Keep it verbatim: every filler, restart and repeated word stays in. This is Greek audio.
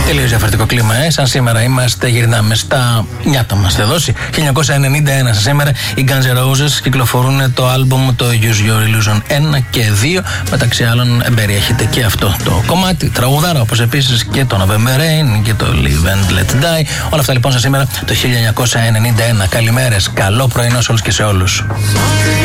Τελείως διαφορετικό κλίμα, ε. Σαν σήμερα είμαστε, γυρνάμε στα νιάτα μας. Θα δώσει. χίλια εννιακόσια ενενήντα ένα, σαν σήμερα, οι Guns N' Roses κυκλοφορούν το άλμπουμ το Use Your Illusion ένα και δύο. Μεταξύ άλλων, εμπεριέχεται και αυτό το κομμάτι, τραγουδάρα, όπως επίσης και το November Rain και το Live and Let Die. Όλα αυτά λοιπόν σαν σήμερα το χίλια εννιακόσια ενενήντα ένα. Καλημέρες, καλό πρωινό σε όλους και σε όλους.